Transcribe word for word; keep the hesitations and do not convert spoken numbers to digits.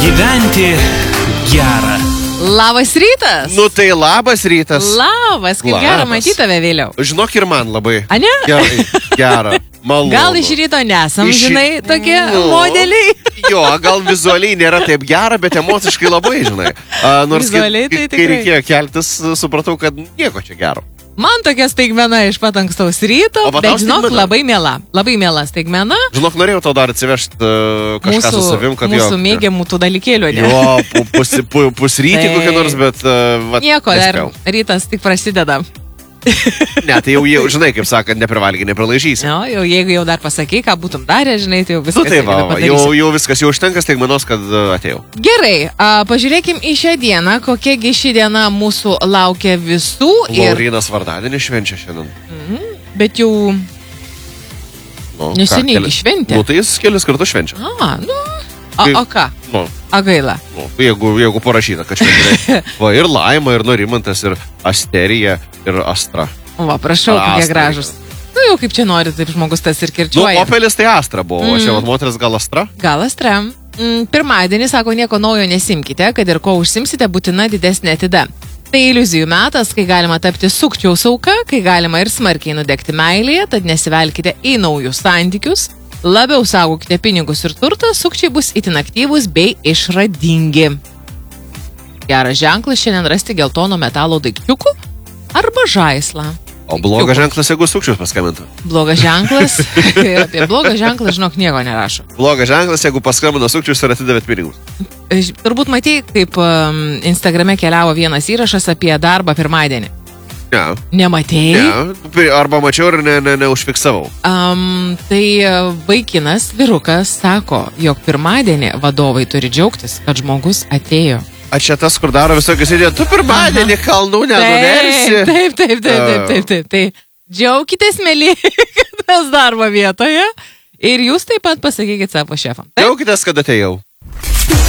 Gyventi gera. Labas rytas. Nu tai labas rytas. Labas, kaip Labas. gera matyti tave vėliau. Žinok, ir man labai. A ne? Gerai, gera, malonu. Gal iš ryto nesam, Iš- žinai, tokie Nu, modeliai. Jo, gal vizualiai nėra taip gera, bet emociškai labai, žinai. A, nors kai, Vizualiai tai kai, kai tikrai. reikėjo keltis, supratau, kad nieko čia gero. Man tokia staigmena iš pat ankstaus ryto, O va tau bet žinok, staigmena? labai miela. Labai miela staigmena. Žinok, norėjau tau dar atsivežti uh, kažką Mūsų, su savim, kad mūsų mėgiamų tų dalykėlių. Ne? Jo, pu- pusi, pu, pusrytį Taip. kokį nors, bet... Uh, vat, Nieko, dar nespėjau. rytas tik prasideda. Ne, tai jau, jau žinai, kaip sakant, neprivalgiai, nepralaižysi. Jo, jau, jeigu jau dar pasakai, ką būtum darę, žinai, tai jau Nu viskas. tai va, jau va, jau, jau viskas, jau užtenka staigmenos, kad uh, atėjau. Gerai, a, pažiūrėkim į šią dieną, kokiagi ši diena mūsų laukia visų. Ir, Laurinas vardadienį švenčia šiandien. bet jau Nu, neseniai ką, keli- šventė. Nu, tai jis kelis kartus švenčia. A, nu. O, Tai- o ką? Nu, A gaila. nu, jeigu, jeigu parašyta, kad švenčia. Va, ir Laima, ir Norimantas, ir Asterija, ir Astra. Va, prašau, Ar kokie Astra gražus. Nu, jau kaip čia nori, taip žmogus tas ir Nu, kirčiuoja. Opelis tai Astra buvo, o čia Mm. vat moteris gal Astra. Gal astram. Mm, pirmadienį, sako, nieko naujo nesimkite, kad ir ko užsimsite, būtina didesnė atida. Tai iliuzijų metas, kai galima tapti sukčiaus auka, kai galima ir smarkiai nudegti meilėje, tad nesivelkite į naujus santykius. Labiau saugokite pinigus ir turtą, sukčiai bus itin aktyvūs bei išradingi. Geras ženklas šiandien rasti geltono metalo daikčiukų arba žaislą. O blogas ženklas, jeigu sukčius paskambintų. Blogas ženklas. Ir apie blogą ženklą, žinok, nieko nerašo. Blogas ženklas, jeigu paskambino sukčius ir atidavėt pinigus. Ž- Turbūt matei, kaip um, Instagrame keliavo vienas įrašas apie darbą pirmadienį. Ne, Nematėjai? ne. Arba mačiau ir ne, ne, neužfiksavau. Um, tai uh, vaikinas, vyrukas, sako, jog pirmadienį vadovai turi džiaugtis, kad žmogus atėjo. A čia tas, kur daro visokius idėją, tu pirmadienį kalnų nenuversi. Taip, taip, taip, taip, taip, taip. Tai džiaukitės, mėly, kad mes darbo vietoje. Ir jūs taip pat pasakykit savo šefam. Taip? Džiaukitės, kad atėjau.